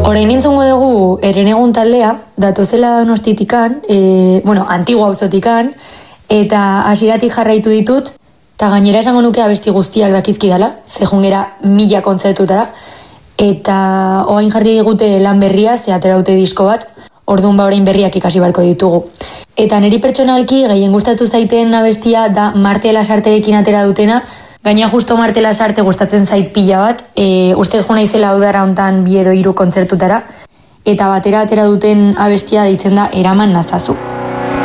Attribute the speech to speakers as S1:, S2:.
S1: Orain entzungo dugu Herenegun taldea, datozela Donostitikan, Antigua auzotikan, eta hasieratik jarraitu ditut, eta gainera esango nuke abesti guztiak dakizkidala, ze jungera 1000 kontzertutara, eta orain jarri digute lan berria, ze atera dute disko bat, orduan orain berriak ikasi barko ditugu. Eta niri pertsonalki gehien gustatu zaiten abestia da Marte Lasarterekin atera dutena, gaina justo Marte Lasarte gustatzen zait pila bat, uste jo naizela udara hontan 2 edo 3 kontzertutara, eta batera atera duten abestia deitzen da Eraman nazazu.